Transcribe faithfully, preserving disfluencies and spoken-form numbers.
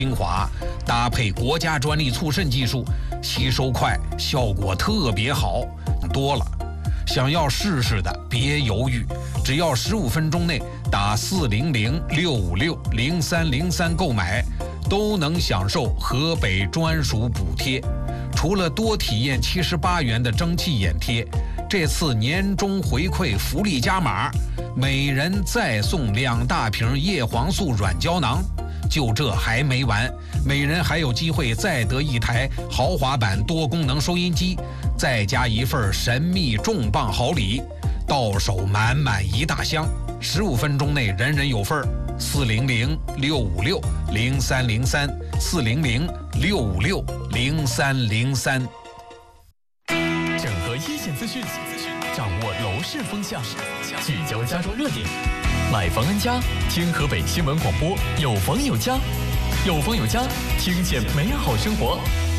精华，搭配国家专利促渗技术，吸收快，效果特别好。多了，想要试试的别犹豫，只要十五分钟内打四零零六五六零三零三购买，都能享受河北专属补贴。除了多体验七十八元的蒸汽眼贴，这次年终回馈福利加码，每人再送两大瓶叶黄素软胶囊。就这还没完，每人还有机会再得一台豪华版多功能收音机，再加一份神秘重磅好礼，到手满满一大箱。十五分钟内人人有份。四零零六五六零三零三，四零零六五六零三零三。 整合一线资讯，掌握楼市风向，聚焦家装热点。买房安家，听河北新闻广播，有房有家，有房有家，听见美好生活。